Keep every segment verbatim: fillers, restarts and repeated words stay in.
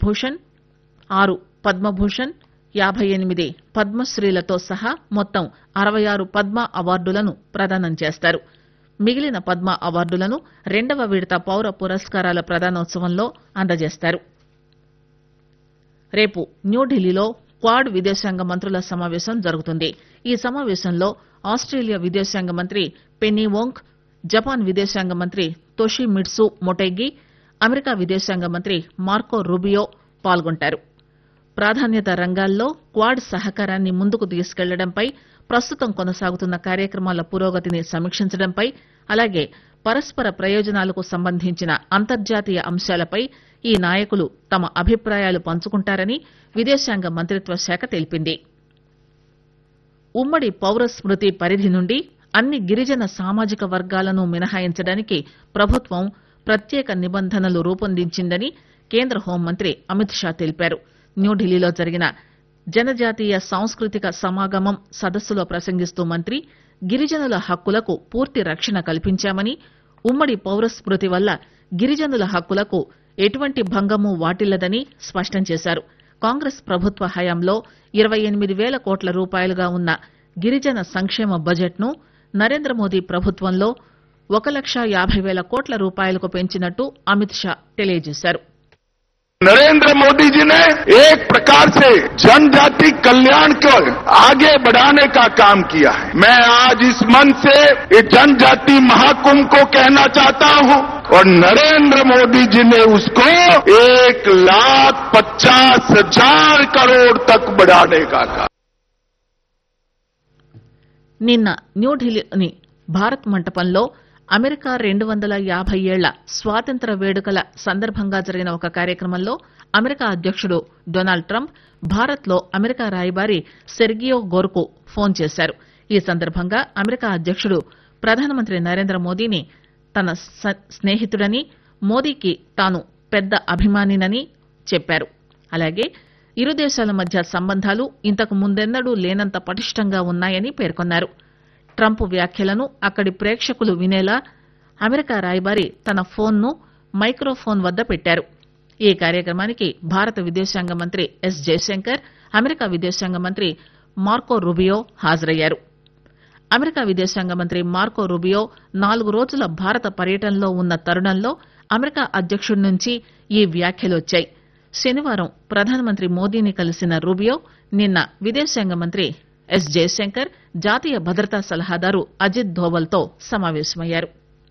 భూషణ్, ఆరు పద్మభూషణ్, యాభై ఎనిమిది పద్మశ్రీలతో సహా మొత్తం అరవై ఆరు పద్మ అవార్డులను ప్రదానం చేస్తారు. మిగిలిన పద్మ అవార్డులను రెండవ విడత పౌర పురస్కారాల ప్రదానోత్సవంలో అందజేస్తారు. రేపు న్యూఢిల్లీలో క్వాడ్ విదేశాంగ మంత్రుల సమావేశం జరుగుతుంది. ఈ సమావేశంలో ఆస్టేలియా విదేశాంగ మంత్రి పెన్నీ వోంగ్, జపాన్ విదేశాంగ మంత్రి తోషిమిట్సు మొటెగి, అమెరికా విదేశాంగ మంత్రి మార్కో రూబియో పాల్గొంటారు. ప్రాధాన్యత రంగాల్లో క్వాడ్ సహకారాన్ని ముందుకు తీసుకెళ్లడంపై, ప్రస్తుతం కొనసాగుతున్న కార్యక్రమాల పురోగతిని సమీక్షించడంపై, అలాగే పరస్పర ప్రయోజనాలకు సంబంధించిన అంతర్జాతీయ అంశాలపై ఈ నాయకులు తమ అభిప్రాయాలు పంచుకుంటారని విదేశాంగ మంత్రిత్వ శాఖ తెలిపింది. ఉమ్మడి పౌర స్మృతి పరిధి నుండి అన్ని గిరిజన సామాజిక వర్గాలను మినహాయించడానికి ప్రభుత్వం ప్రత్యేక నిబంధనలు రూపొందించిందని కేంద్ర హోంమంత్రి అమిత్ షా తెలిపారు. న్యూఢిల్లీలో జరిగిన జనజాతీయ సాంస్కృతిక సమాగమం సదస్సులో ప్రసంగిస్తూ మంత్రి గిరిజనుల హక్కులకు పూర్తి రక్షణ కల్పించామని, ఉమ్మడి పౌర స్మృతి వల్ల గిరిజనుల హక్కులకు ఎటువంటి భంగమూ వాటిల్లదని స్పష్టం చేశారు. కాంగ్రెస్ ప్రభుత్వ హయాంలో ఇరవై ఎనిమిది వేల కోట్ల రూపాయలుగా ఉన్న గిరిజన సంక్షేమ బడ్జెట్ ను నరేంద్ర మోదీ ప్రభుత్వంలో ఒక లక్ష యాభై వేల కోట్ల రూపాయలకు పెంచినట్టు అమిత్ షా తెలియజేశారు. नरेंद्र मोदी जी ने एक प्रकार से जनजाति कल्याण को आगे बढ़ाने का काम किया है. मैं आज इस मंच से ये जनजाति महाकुंभ को कहना चाहता हूं और नरेंद्र मोदी जी ने उसको एक लाख पचास हजार करोड़ तक बढ़ाने का काम. నిన్న న్యూఢిల్లీలోని భారత్ మంటపంలో అమెరికా రెండు వందల యాభై ఏళ్ల స్వాతంత్ర్య వేడుకల సందర్భంగా జరిగిన ఒక కార్యక్రమంలో అమెరికా అధ్యకుడు డొనాల్డ్ ట్రంప్ భారత్ లో అమెరికా రాయబారి సెర్గియో గోర్కు ఫోన్ చేశారు. ఈ సందర్భంగా అమెరికా అధ్యకుడు ప్రధానమంత్రి నరేంద్ర మోదీని తన స్నేహితుడని, మోదీకి తాను పెద్ద అభిమానినని చెప్పారు. అలాగే ఇరు దేశాల మధ్య సంబంధాలు ఇంతకు ముందెన్నడూ లేనంత పటిష్టంగా ఉన్నాయని పేర్కొన్నారు. ట్రంప్ వ్యాఖ్యలను అక్కడి ప్రేక్షకులు వినేలా అమెరికా రాయబారి తన ఫోన్ ను మైక్రోఫోన్ వద్ద పెట్టారు. ఈ కార్యక్రమానికి భారత విదేశాంగ మంత్రి ఎస్ జయశంకర్, అమెరికా విదేశాంగ మంత్రి మార్కో రూబియో హాజరయ్యారు. అమెరికా విదేశాంగ మంత్రి మార్కో రూబియో నాలుగు రోజుల భారత పర్యటనలో ఉన్న తరుణంలో అమెరికా అధ్యకుడి నుంచి ఈ వ్యాఖ్యలొచ్చాయి. శనివారం ప్రధానమంత్రి మోదీని కలిసిన రూబియో నిన్న విదేశాంగ మంత్రి ఎస్ జయశంకర్, జాతీయ భద్రతా సలహాదారు అజిత్ దోవల్ తో సమావేశమయ్యారు.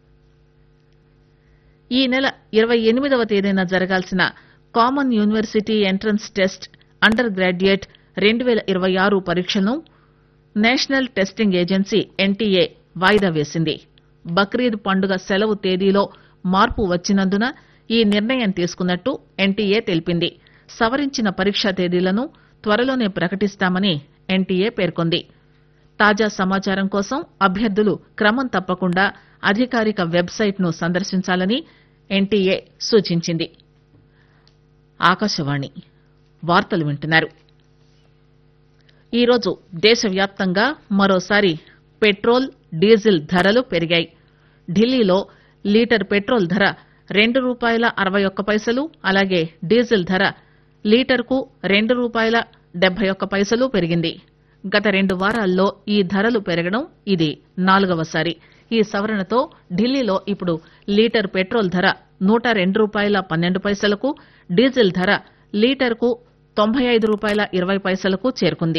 ఈ నెల ఇరవై ఎనిమిదవ తేదీన జరగాల్సిన common university entrance test under graduate రెండు పేల ఇరవై ఆరు పరీక్షను నేషనల్ టెస్టింగ్ ఏజెన్సీ ఎన్టీఏ వాయిదా వేసింది. బక్రీద్ పండుగ సెలవు తేదీలో మార్పు వచ్చినందున ఈ నిర్ణయం తీసుకున్నట్టు ఎన్టీఏ తెలిపింది. సవరించిన పరీక్షా తేదీలను త్వరలోనే ప్రకటిస్తామని ఎన్టీఏ పేర్కొంది. తాజా సమాచారం కోసం అభ్యర్థులు క్రమం తప్పకుండా అధికారిక వెబ్సైట్ ను సందర్శించాలని ఎన్టీఏ సూచించింది. ఆకాశవాణి వార్తలు వింటున్నారు. ఈరోజు దేశవ్యాప్తంగా మరోసారి పెట్రోల్, డీజిల్ ధరలు పెరిగాయి. ఢిల్లీలో లీటర్ పెట్రోల్ ధర రెండు రూపాయల అరవై ఒక్క పైసలు, అలాగే డీజిల్ ధర లీటర్కు రెండు రూపాయల డెబ్బై ఒక్క పైసలు పెరిగింది. గత రెండు వారాల్లో ఈ ధరలు పెరగడం ఇది నాలుగవసారి. ఈ సవరణతో ఢిల్లీలో ఇప్పుడు లీటర్ పెట్రోల్ ధర నూట రెండు రూపాయల పన్నెండు పైసలకు, డీజిల్ ధర లీటర్కు తొంభై ఐదు రూపాయల ఇరవై పైసలకు చేరుకుంది.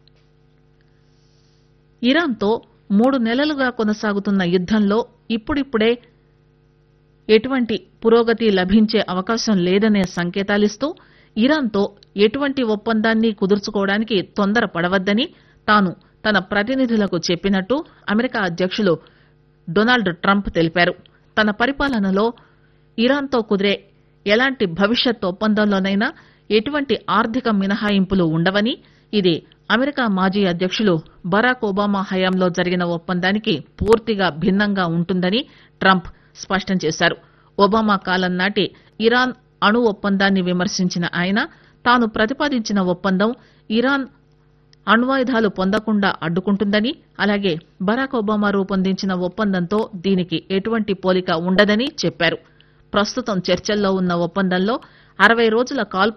ఇరాన్తో మూడు నెలలుగా కొనసాగుతున్న యుద్దంలో ఇప్పుడిప్పుడే ఎటువంటి పురోగతి లభించే అవకాశం లేదనే సంకేతాలిస్తూ ఇరాన్తో ఎటువంటి ఒప్పందాన్ని కుదుర్చుకోవడానికి తొందరపడవద్దని తాను తన ప్రతినిధులకు చెప్పినట్టు అమెరికా అధ్యకులు డొనాల్డ్ ట్రంప్ తెలిపారు. తన పరిపాలనలో ఇరాన్తో కుదిరే ఎలాంటి భవిష్యత్ ఒప్పందంలోనైనా ఎటువంటి ఆర్థిక మినహాయింపులు ఉండవని, ఇది అమెరికా మాజీ అధ్యకులు బరాక్ ఒబామా హయాంలో జరిగిన ఒప్పందానికి పూర్తిగా భిన్నంగా ఉంటుందని ట్రంప్ స్పష్టం చేశారు. ఒబామా కాలం నాటి ఇరాన్ అణు ఒప్పందాన్ని విమర్శించిన ఆయన తాను ప్రతిపాదించిన ఒప్పందం ఇరాన్ అణ్వాయుధాలు పొందకుండా అడ్డుకుంటుందని, అలాగే బరాక్ ఒబామా రూపొందించిన ఒప్పందంతో దీనికి ఎటువంటి పోలిక ఉండదని చెప్పారు. ప్రస్తుతం చర్చల్లో ఉన్న ఒప్పందంలో అరవై రోజుల కాల్పు